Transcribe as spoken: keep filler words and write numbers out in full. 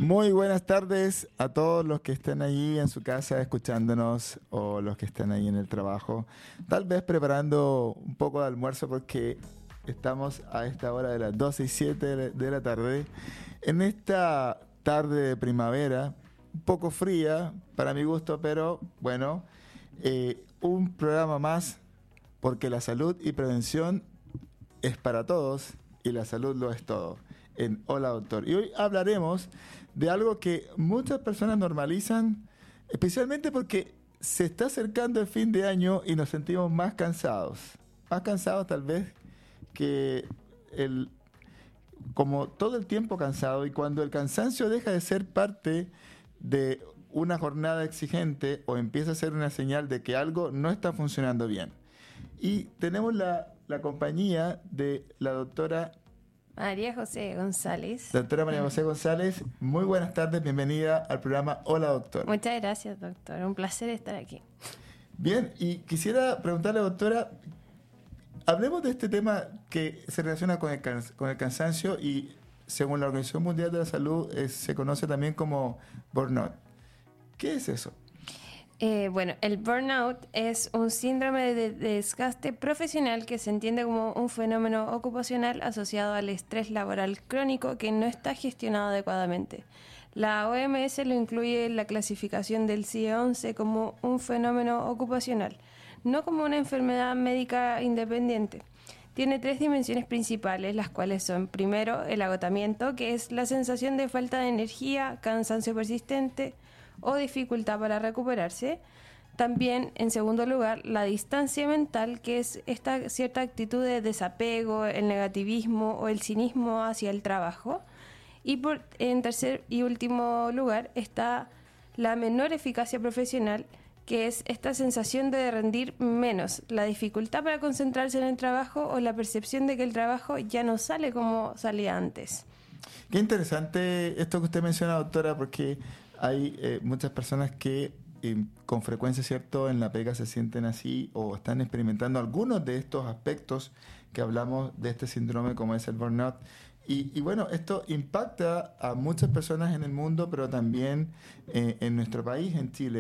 Muy buenas tardes a todos los que estén ahí en su casa escuchándonos o los que estén ahí en el trabajo. Tal vez preparando un poco de almuerzo porque estamos a esta hora de las doce y siete de la tarde. En esta tarde de primavera, un poco fría para mi gusto, pero bueno, eh, un programa más porque la salud y prevención es para todos y la salud lo es todo. En Hola Doctor. Y hoy hablaremos de algo que muchas personas normalizan, especialmente porque se está acercando el fin de año y nos sentimos más cansados. Más cansados tal vez que el, como todo el tiempo cansado, y cuando el cansancio deja de ser parte de una jornada exigente o empieza a ser una señal de que algo no está funcionando bien. Y tenemos la, la compañía de la doctora María José González. Doctora María José González, muy buenas tardes, bienvenida al programa Hola Doctor. Muchas gracias, doctor, un placer estar aquí. Bien, y quisiera preguntarle, doctora, hablemos de este tema que se relaciona con el, can- con el cansancio y según la Organización Mundial de la Salud eh, se conoce también como burnout. ¿Qué es eso? Eh, bueno, el burnout es un síndrome de desgaste profesional que se entiende como un fenómeno ocupacional asociado al estrés laboral crónico que no está gestionado adecuadamente. La O M S lo incluye en la clasificación del C I E once como un fenómeno ocupacional, no como una enfermedad médica independiente. Tiene tres dimensiones principales, las cuales son, primero, el agotamiento, que es la sensación de falta de energía, cansancio persistente o dificultad para recuperarse. También, en segundo lugar, la distancia mental, que es esta cierta actitud de desapego, el negativismo o el cinismo hacia el trabajo. Y por, en tercer y último lugar está la menor eficacia profesional, que es esta sensación de rendir menos, la dificultad para concentrarse en el trabajo o la percepción de que el trabajo ya no sale como salía antes. Qué interesante esto que usted menciona, doctora, porque hay eh, muchas personas que eh, con frecuencia, ¿cierto?, en la pega se sienten así o están experimentando algunos de estos aspectos que hablamos de este síndrome como es el burnout. Y, y bueno, esto impacta a muchas personas en el mundo, pero también eh, en nuestro país, en Chile.